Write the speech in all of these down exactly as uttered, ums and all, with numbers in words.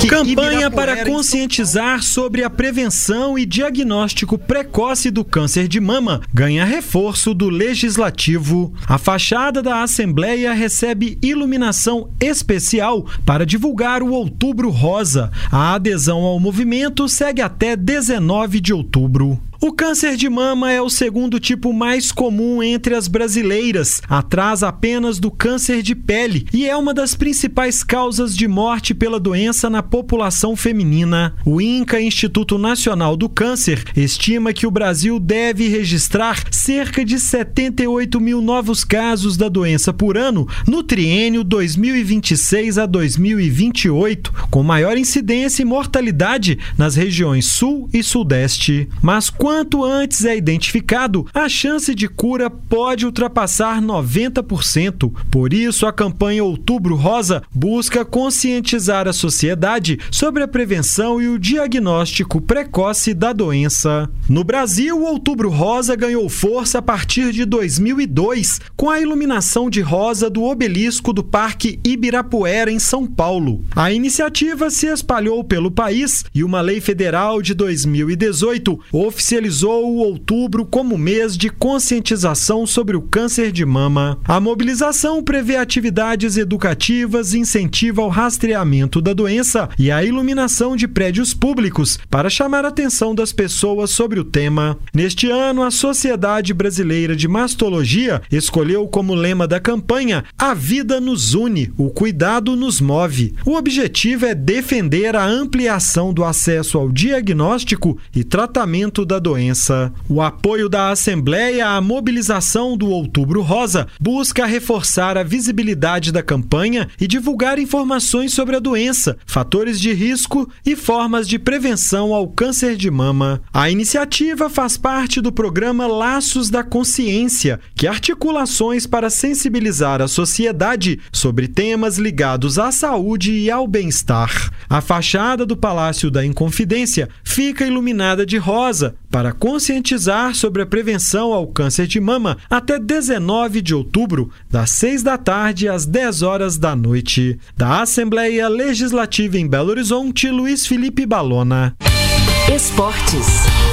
Campanha para conscientizar sobre a prevenção e diagnóstico precoce do câncer de mama ganha reforço do Legislativo. A fachada da Assembleia recebe iluminação especial para divulgar o Outubro Rosa. A adesão ao movimento segue até dezenove de outubro. O câncer de mama é o segundo tipo mais comum entre as brasileiras, atrás apenas do câncer de pele, e é uma das principais causas de morte pela doença na população feminina. O INCA, Instituto Nacional do Câncer, estima que o Brasil deve registrar cerca de setenta e oito mil novos casos da doença por ano no triênio dois mil e vinte e seis a dois mil e vinte e oito, com maior incidência e mortalidade nas regiões Sul e Sudeste. Mas quanto antes é identificado, a chance de cura pode ultrapassar noventa por cento. Por isso, a campanha Outubro Rosa busca conscientizar a sociedade sobre a prevenção e o diagnóstico precoce da doença. No Brasil, o Outubro Rosa ganhou força a partir de dois mil e dois, com a iluminação de rosa do obelisco do Parque Ibirapuera, em São Paulo. A iniciativa se espalhou pelo país e uma lei federal de dois mil e dezoito oficializou o outubro como mês de conscientização sobre o câncer de mama. A mobilização prevê atividades educativas, incentiva o rastreamento da doença e a iluminação de prédios públicos para chamar a atenção das pessoas sobre o tema. Neste ano, a Sociedade Brasileira de Mastologia escolheu como lema da campanha "A vida nos une, o cuidado nos move". O objetivo é defender a ampliação do acesso ao diagnóstico e tratamento da doença. O apoio da Assembleia à mobilização do Outubro Rosa busca reforçar a visibilidade da campanha e divulgar informações sobre a doença, fatores de risco e formas de prevenção ao câncer de mama. A iniciativa faz parte do programa Laços da Consciência, que articula ações para sensibilizar a sociedade sobre temas ligados à saúde e ao bem-estar. A fachada do Palácio da Inconfidência fica iluminada de rosa para conscientizar sobre a prevenção ao câncer de mama até dezenove de outubro, das seis da tarde às dez horas da noite. Da Assembleia Legislativa em Belo Horizonte, Luiz Felipe Balona. Esportes.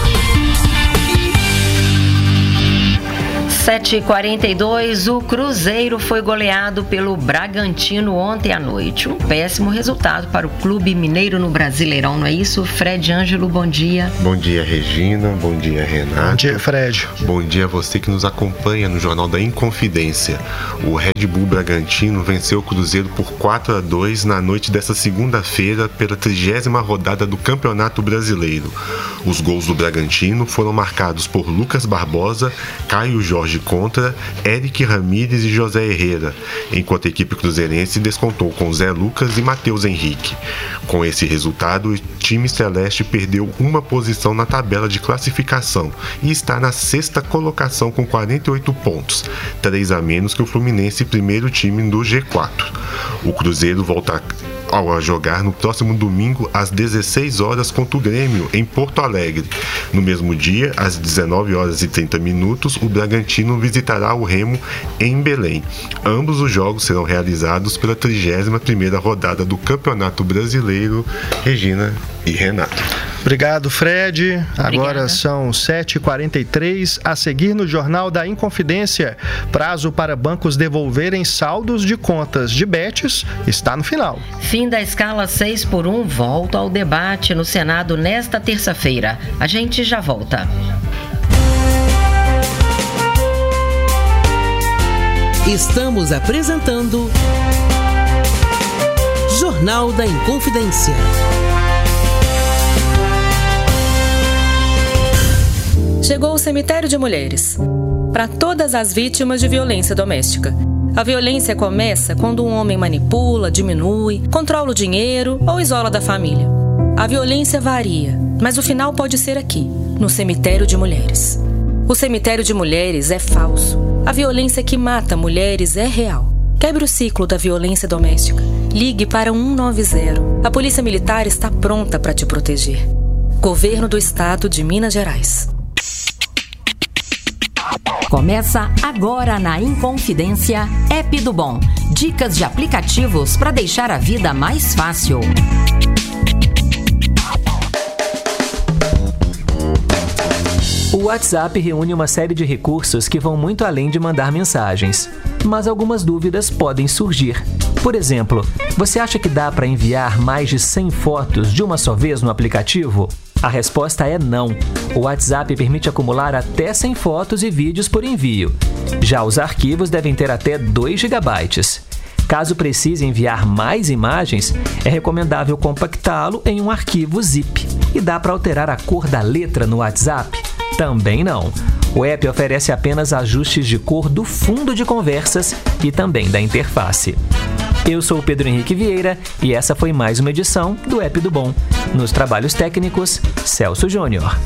sete e quarenta e dois, o Cruzeiro foi goleado pelo Bragantino ontem à noite. Um péssimo resultado para o Clube Mineiro no Brasileirão, não é isso? Fred Ângelo, bom dia. Bom dia, Regina. Bom dia, Renato. Bom dia, Fred. Bom dia a você que nos acompanha no Jornal da Inconfidência. O Red Bull Bragantino venceu o Cruzeiro por quatro a dois na noite desta segunda-feira pela trigésima rodada do Campeonato Brasileiro. Os gols do Bragantino foram marcados por Lucas Barbosa, Caio Jorge Contra, Eric Ramírez e José Herrera, enquanto a equipe cruzeirense descontou com Zé Lucas e Matheus Henrique. Com esse resultado, o time celeste perdeu uma posição na tabela de classificação e está na sexta colocação com quarenta e oito pontos, três a menos que o Fluminense, primeiro time do G quatro. O Cruzeiro volta a jogar no próximo domingo às dezesseis horas contra o Grêmio em Porto Alegre. No mesmo dia, às dezenove horas e trinta minutos, o Bragantino visitará o Remo em Belém. Ambos os jogos serão realizados pela trigésima primeira rodada do Campeonato Brasileiro. Regina e Renato. Obrigado, Fred. Agora Obrigada. São sete e quarenta e três. A seguir no Jornal da Inconfidência, prazo para bancos devolverem saldos de contas de bets está no final. Fim da escala seis por um volta ao debate no Senado nesta terça-feira. A gente já volta. Estamos apresentando Jornal da Inconfidência. Chegou o cemitério de mulheres. Para todas as vítimas de violência doméstica. A violência começa quando um homem manipula, diminui, controla o dinheiro ou isola da família. A violência varia, mas o final pode ser aqui, no cemitério de mulheres. O cemitério de mulheres é falso. A violência que mata mulheres é real. Quebre o ciclo da violência doméstica. Ligue para um nove zero. A Polícia Militar está pronta para te proteger. Governo do Estado de Minas Gerais. Começa agora na Inconfidência, App do Bom. Dicas de aplicativos para deixar a vida mais fácil. WhatsApp reúne uma série de recursos que vão muito além de mandar mensagens, mas algumas dúvidas podem surgir. Por exemplo, você acha que dá para enviar mais de cem fotos de uma só vez no aplicativo? A resposta é não. O WhatsApp permite acumular até cem fotos e vídeos por envio. Já os arquivos devem ter até dois gigabytes. Caso precise enviar mais imagens, é recomendável compactá-lo em um arquivo zip. E dá para alterar a cor da letra no WhatsApp? Também não. O app oferece apenas ajustes de cor do fundo de conversas e também da interface. Eu sou o Pedro Henrique Vieira e essa foi mais uma edição do App do Bom. Nos trabalhos técnicos, Celso Júnior.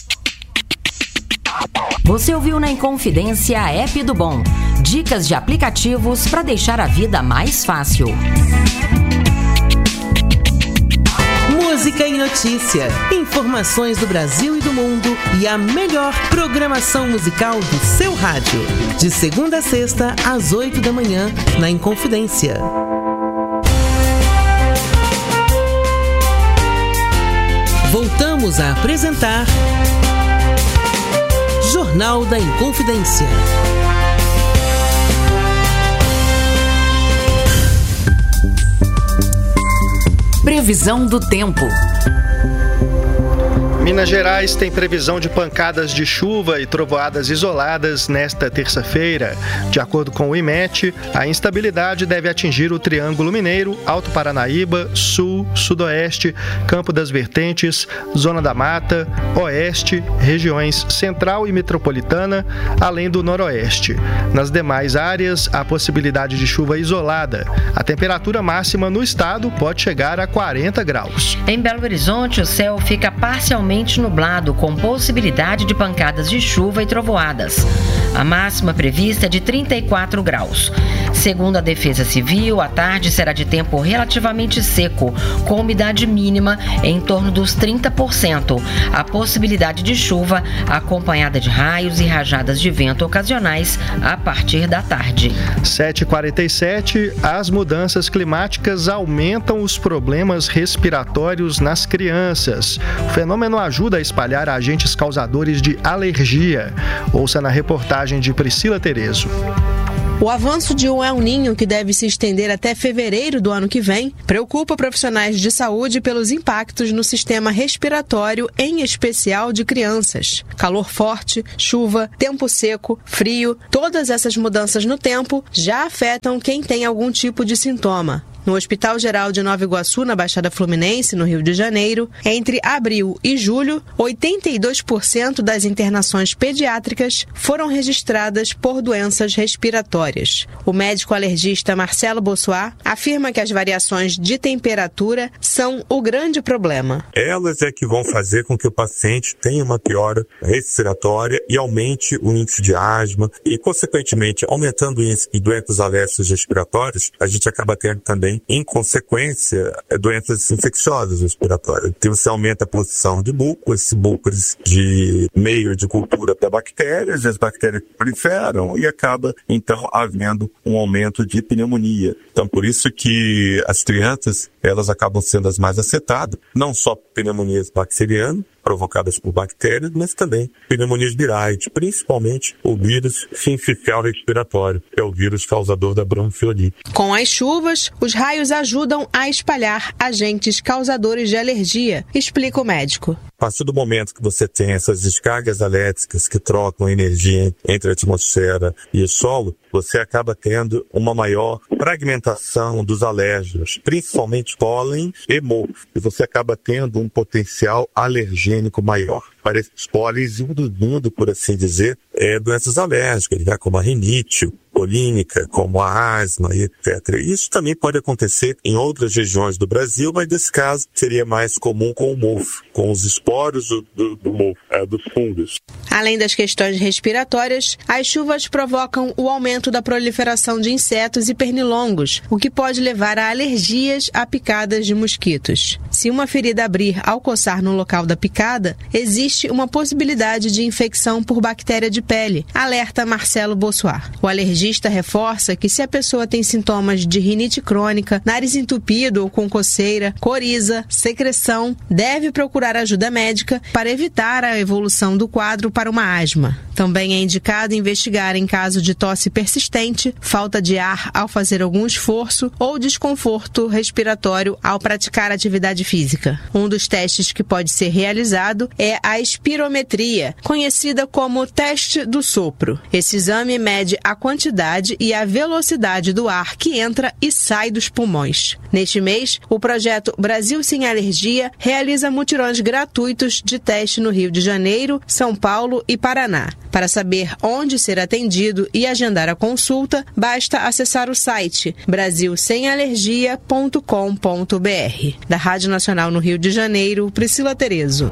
Você ouviu na Inconfidência App do Bom. Dicas de aplicativos para deixar a vida mais fácil. Música e notícia, informações do Brasil e do mundo e a melhor programação musical do seu rádio. De segunda a sexta, às oito da manhã, na Inconfidência. Voltamos a apresentar Jornal da Inconfidência. Previsão do tempo. Minas Gerais tem previsão de pancadas de chuva e trovoadas isoladas nesta terça-feira. De acordo com o IMET, a instabilidade deve atingir o Triângulo Mineiro, Alto Paranaíba, Sul, Sudoeste, Campo das Vertentes, Zona da Mata, Oeste, regiões Central e Metropolitana, além do Noroeste. Nas demais áreas, há possibilidade de chuva isolada. A temperatura máxima no estado pode chegar a quarenta graus. Em Belo Horizonte, o céu fica parcialmente nublado, com possibilidade de pancadas de chuva e trovoadas. A máxima prevista é de trinta e quatro graus. Segundo a Defesa Civil, a tarde será de tempo relativamente seco, com umidade mínima em torno dos trinta por cento. A possibilidade de chuva acompanhada de raios e rajadas de vento ocasionais a partir da tarde. sete e quarenta e sete, as mudanças climáticas aumentam os problemas respiratórios nas crianças. O fenômeno ajuda a espalhar agentes causadores de alergia. Ouça na reportagem de Priscila Terezo. O avanço de um El Niño, que deve se estender até fevereiro do ano que vem, preocupa profissionais de saúde pelos impactos no sistema respiratório, em especial de crianças. Calor forte, chuva, tempo seco, frio, todas essas mudanças no tempo já afetam quem tem algum tipo de sintoma. No Hospital Geral de Nova Iguaçu, na Baixada Fluminense, no Rio de Janeiro, entre abril e julho, oitenta e dois por cento das internações pediátricas foram registradas por doenças respiratórias. O médico alergista Marcelo Bossuat afirma que as variações de temperatura são o grande problema. Elas é que vão fazer com que o paciente tenha uma piora respiratória e aumente o índice de asma e, consequentemente, aumentando o índice de doenças alérgicas respiratórias, a gente acaba tendo também, em consequência, doenças infecciosas respiratórias. Então, você aumenta a produção de mucos, esse mucos de meio de cultura para bactérias, as bactérias proliferam e acaba, então, havendo um aumento de pneumonia. Então, por isso que as crianças, elas acabam sendo as mais afetadas, não só pneumonias bacterianas, provocadas por bactérias, mas também pneumonias virais, principalmente o vírus sincicial respiratório, que é o vírus causador da bronquiolite. Com as chuvas, os raios ajudam a espalhar agentes causadores de alergia, explica o médico. A partir do momento que você tem essas descargas elétricas que trocam energia entre a atmosfera e o solo, você acaba tendo uma maior fragmentação dos alérgenos, principalmente pólen e mofo, e você acaba tendo um potencial alergênico maior. Para esses pólens, induzindo, por assim dizer, é, doenças alérgicas, né, como a rinite polínica, como a asma e etcétera. Isso também pode acontecer em outras regiões do Brasil, mas nesse caso seria mais comum com o mofo, com os esporos do, do, do mofo, é, dos fungos. Além das questões respiratórias, as chuvas provocam o aumento da proliferação de insetos e pernilongos, o que pode levar a alergias a picadas de mosquitos. Se uma ferida abrir ao coçar no local da picada, existe uma possibilidade de infecção por bactéria de pele, alerta Marcelo Bossuar. O alergista reforça que se a pessoa tem sintomas de rinite crônica, nariz entupido ou com coceira, coriza, secreção, deve procurar ajuda médica para evitar a evolução do quadro para uma asma. Também é indicado investigar em caso de tosse persistente, falta de ar ao fazer algum esforço ou desconforto respiratório ao praticar atividade física. Um dos testes que pode ser realizado é a espirometria, conhecida como teste do sopro. Esse exame mede a quantidade e a velocidade do ar que entra e sai dos pulmões. Neste mês, o projeto Brasil Sem Alergia realiza mutirões gratuitos de teste no Rio de Janeiro, São Paulo e Paraná. Para saber onde ser atendido e agendar a consulta, basta acessar o site brasil sem alergia ponto com ponto b r. Da Rádio Nacional no Rio de Janeiro, Priscila Terezo.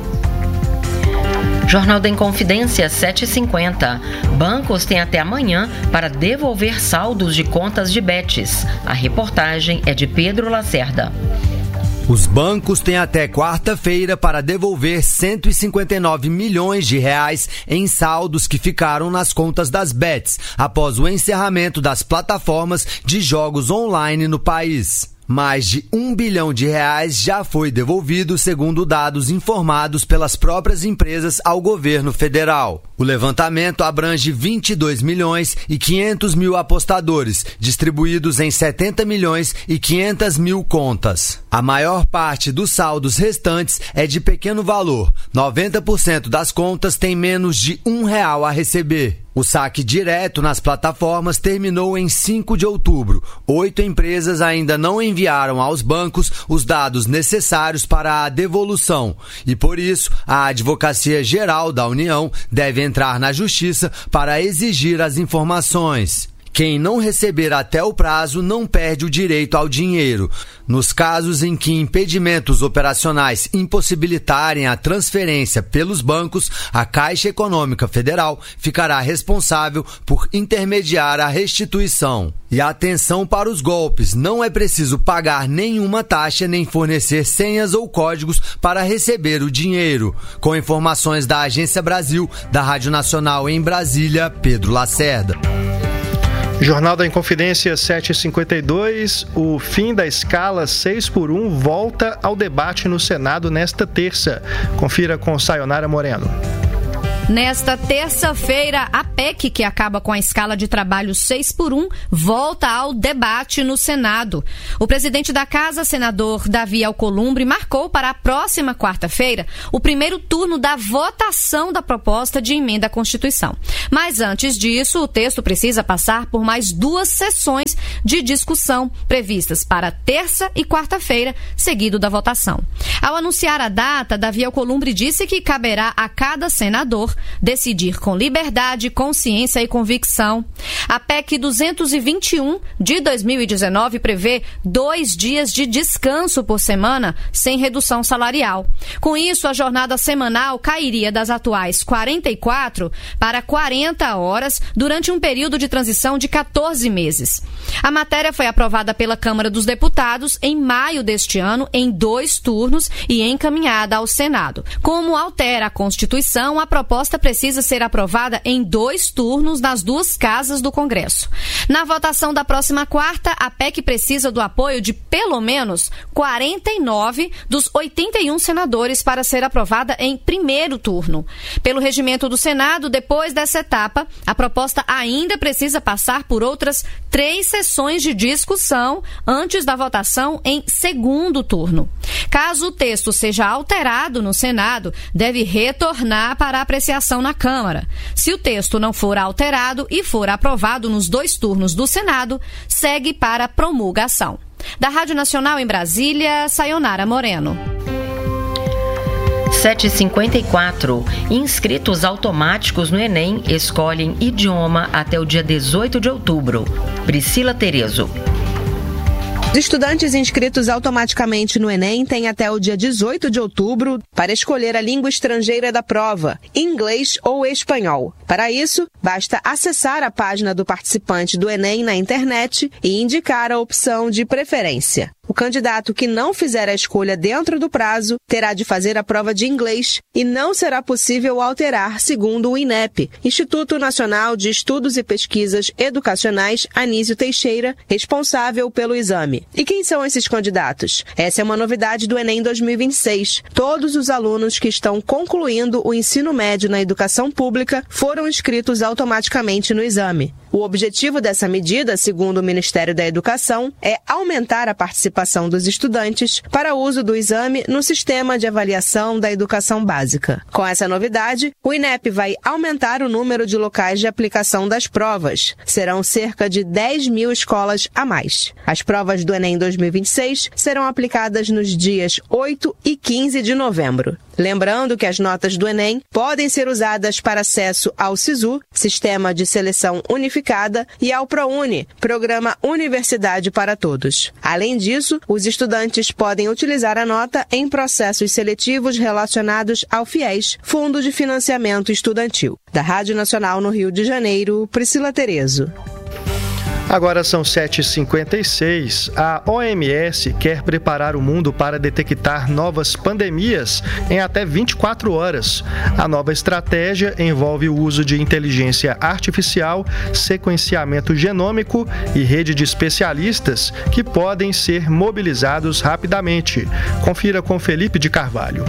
Jornal da Inconfidência, sete e cinquenta. Bancos têm até amanhã para devolver saldos de contas de betes. A reportagem é de Pedro Lacerda. Os bancos têm até quarta-feira para devolver cento e cinquenta e nove milhões de reais em saldos que ficaram nas contas das bets após o encerramento das plataformas de jogos online no país. Mais de um bilhão de reais já foi devolvido, segundo dados informados pelas próprias empresas ao governo federal. O levantamento abrange vinte e dois milhões e quinhentos mil apostadores, distribuídos em setenta milhões e quinhentas mil contas. A maior parte dos saldos restantes é de pequeno valor. noventa por cento das contas têm menos de um real a receber. O saque direto nas plataformas terminou em cinco de outubro. Oito empresas ainda não enviaram aos bancos os dados necessários para a devolução e, por isso, a Advocacia Geral da União deve entrar na Justiça para exigir as informações. Quem não receber até o prazo não perde o direito ao dinheiro. Nos casos em que impedimentos operacionais impossibilitarem a transferência pelos bancos, a Caixa Econômica Federal ficará responsável por intermediar a restituição. E atenção para os golpes, não é preciso pagar nenhuma taxa nem fornecer senhas ou códigos para receber o dinheiro. Com informações da Agência Brasil, da Rádio Nacional em Brasília, Pedro Lacerda. Jornal da Inconfidência sete e cinquenta e dois, o fim da escala seis por um volta ao debate no Senado nesta terça. Confira com Sayonara Moreno. Nesta terça-feira, a P E C, que acaba com a escala de trabalho seis por um, volta ao debate no Senado. O presidente da Casa, senador Davi Alcolumbre, marcou para a próxima quarta-feira o primeiro turno da votação da proposta de emenda à Constituição. Mas antes disso, o texto precisa passar por mais duas sessões de discussão previstas para terça e quarta-feira, seguido da votação. Ao anunciar a data, Davi Alcolumbre disse que caberá a cada senador decidir com liberdade, consciência e convicção. A P E C duzentos e vinte e um de dois mil e dezenove prevê dois dias de descanso por semana sem redução salarial. Com isso, a jornada semanal cairia das atuais quarenta e quatro para quarenta horas durante um período de transição de quatorze meses. A matéria foi aprovada pela Câmara dos Deputados em maio deste ano, em dois turnos e encaminhada ao Senado. Como altera a Constituição, a proposta precisa ser aprovada em dois turnos nas duas casas do Congresso. Na votação da próxima quarta, a P E C precisa do apoio de pelo menos quarenta e nove dos oitenta e um senadores para ser aprovada em primeiro turno. Pelo regimento do Senado, depois dessa etapa, a proposta ainda precisa passar por outras três sessões de discussão antes da votação em segundo turno. Caso o texto seja alterado no Senado, deve retornar para apreciação na Câmara. Se o texto não for alterado e for aprovado nos dois turnos do Senado, segue para promulgação. Da Rádio Nacional em Brasília, Sayonara Moreno. sete e cinquenta e quatro. Inscritos automáticos no Enem escolhem idioma até o dia dezoito de outubro. Priscila Terezo. Os estudantes inscritos automaticamente no Enem têm até o dia dezoito de outubro para escolher a língua estrangeira da prova, inglês ou espanhol. Para isso, basta acessar a página do participante do Enem na internet e indicar a opção de preferência. O candidato que não fizer a escolha dentro do prazo terá de fazer a prova de inglês e não será possível alterar, segundo o INEP, Instituto Nacional de Estudos e Pesquisas Educacionais Anísio Teixeira, responsável pelo exame. E quem são esses candidatos? Essa é uma novidade do Enem dois mil e vinte e seis. Todos os alunos que estão concluindo o ensino médio na educação pública foram inscritos automaticamente no exame. O objetivo dessa medida, segundo o Ministério da Educação, é aumentar a participação dos estudantes para uso do exame no sistema de avaliação da educação básica. Com essa novidade, o INEP vai aumentar o número de locais de aplicação das provas. Serão cerca de dez mil escolas a mais. As provas do Enem dois mil e vinte e seis serão aplicadas nos dias oito e quinze de novembro. Lembrando que as notas do Enem podem ser usadas para acesso ao SISU, Sistema de Seleção Unificada, e ao ProUni, Programa Universidade para Todos. Além disso, os estudantes podem utilizar a nota em processos seletivos relacionados ao FIES, Fundo de Financiamento Estudantil. Da Rádio Nacional no Rio de Janeiro, Priscila Terezo. Agora são sete e cinquenta e seis. A O M S quer preparar o mundo para detectar novas pandemias em até vinte e quatro horas. A nova estratégia envolve o uso de inteligência artificial, sequenciamento genômico e rede de especialistas que podem ser mobilizados rapidamente. Confira com Felipe de Carvalho.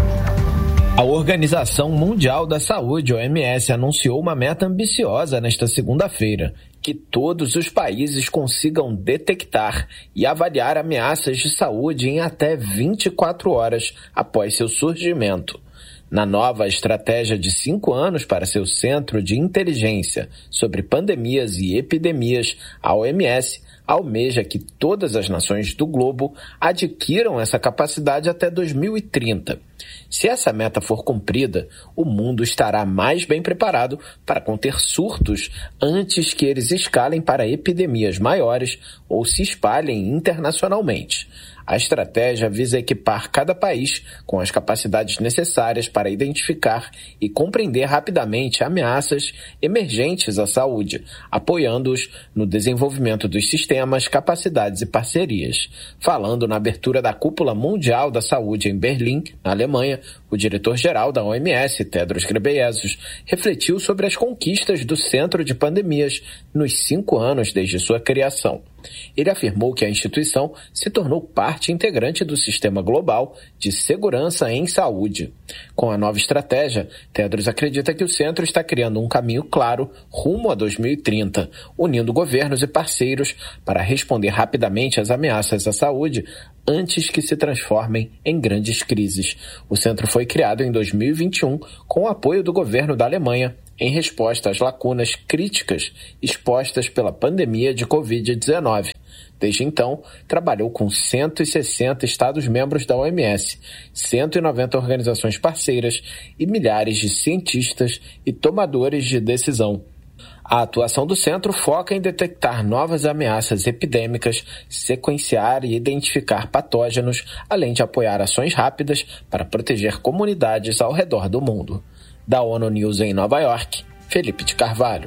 A Organização Mundial da Saúde, O M S, anunciou uma meta ambiciosa nesta segunda-feira, que todos os países consigam detectar e avaliar ameaças de saúde em até vinte e quatro horas após seu surgimento. Na nova estratégia de cinco anos para seu Centro de Inteligência sobre Pandemias e Epidemias, a O M S almeja que todas as nações do globo adquiram essa capacidade até dois mil e trinta. Se essa meta for cumprida, o mundo estará mais bem preparado para conter surtos antes que eles escalem para epidemias maiores ou se espalhem internacionalmente. A estratégia visa equipar cada país com as capacidades necessárias para identificar e compreender rapidamente ameaças emergentes à saúde, apoiando-os no desenvolvimento dos sistemas, capacidades e parcerias. Falando na abertura da Cúpula Mundial da Saúde em Berlim, na Alemanha, o diretor-geral da O M S, Tedros Ghebreyesus, refletiu sobre as conquistas do Centro de Pandemias nos cinco anos desde sua criação. Ele afirmou que a instituição se tornou parte integrante do sistema global de segurança em saúde. Com a nova estratégia, Tedros acredita que o centro está criando um caminho claro rumo a dois mil e trinta, unindo governos e parceiros para responder rapidamente às ameaças à saúde antes que se transformem em grandes crises. O centro foi criado em dois mil e vinte e um com o apoio do governo da Alemanha em resposta às lacunas críticas expostas pela pandemia de covid dezenove. Desde então, trabalhou com cento e sessenta Estados-membros da O M S, cento e noventa organizações parceiras e milhares de cientistas e tomadores de decisão. A atuação do centro foca em detectar novas ameaças epidêmicas, sequenciar e identificar patógenos, além de apoiar ações rápidas para proteger comunidades ao redor do mundo. Da ONU News em Nova York, Felipe de Carvalho.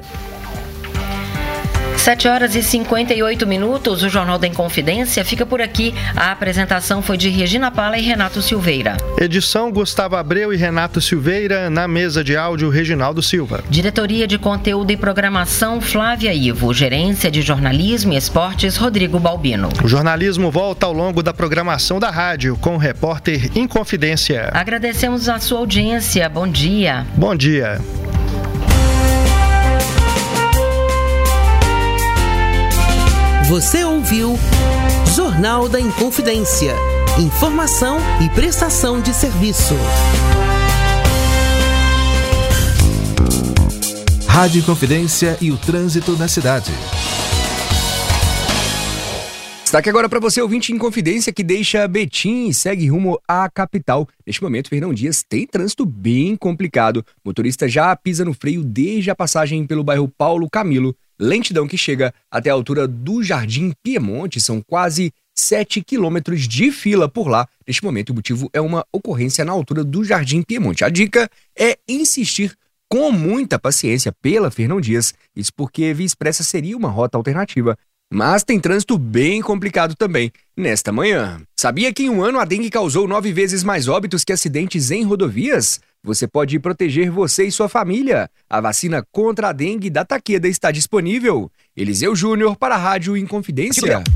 sete horas e cinquenta e oito minutos, o Jornal da Inconfidência fica por aqui. A apresentação foi de Regina Pala e Renato Silveira. Edição Gustavo Abreu e Renato Silveira, na mesa de áudio Reginaldo Silva. Diretoria de Conteúdo e Programação Flávia Ivo. Gerência de Jornalismo e Esportes Rodrigo Balbino. O jornalismo volta ao longo da programação da rádio com o repórter Inconfidência. Agradecemos a sua audiência. Bom dia. Bom dia. Você ouviu Jornal da Inconfidência. Informação e prestação de serviço. Rádio Inconfidência e o trânsito na cidade. Destaque agora para você, ouvinte em Confidência, que deixa Betim e segue rumo à capital. Neste momento, Fernão Dias tem trânsito bem complicado. O motorista já pisa no freio desde a passagem pelo bairro Paulo Camilo. Lentidão que chega até a altura do Jardim Piemonte, são quase sete quilômetros de fila por lá. Neste momento, o motivo é uma ocorrência na altura do Jardim Piemonte. A dica é insistir com muita paciência pela Fernão Dias, isso porque Via Expressa seria uma rota alternativa. Mas tem trânsito bem complicado também nesta manhã. Sabia que em um ano a dengue causou nove vezes mais óbitos que acidentes em rodovias? Você pode proteger você e sua família. A vacina contra a dengue da Takeda está disponível. Eliseu Júnior para a Rádio Inconfidência.